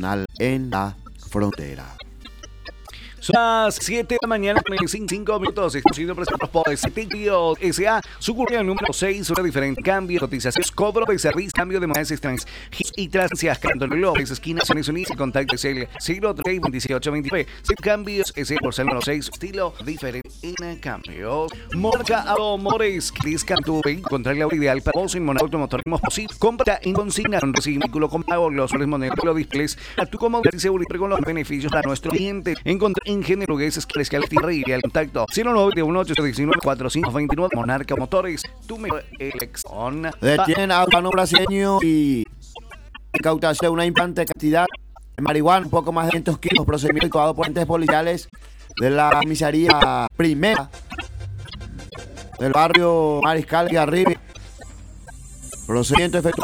nacional en la frontera. Son las 7 de la mañana, 5 minutos. Estamos siendo presentados por Cetipio S.A. Sucursal número 6, una diferente cambio, cotizaciones, cobro de servicio, cambio de monedas extranjeras y transferencias. Cantón López, esquina Naciones Unidas, contacto es el 032829. Cambios es el por número 6, estilo diferente en cambio. Morca Mores, Criscan tu vehículo, encontrar la hora ideal para vos en Monauto Automotorismo posible. Compra en consigna, recibe vehículo con pago, los soles monedas, los displays, a tu comodidad y seguridad con los beneficios para nuestro cliente. Encontrar Ingeniero Gueses, Escala Tierra y al contacto 0918194529. Monarca Motores, tu mejor elección. Detienen a urbano brasileño y incautación de una importante cantidad de marihuana, un poco más de 500 kilos, procedimiento actuado por entes policiales de la comisaría primera del barrio Mariscal Garribe. Procedimiento efectuado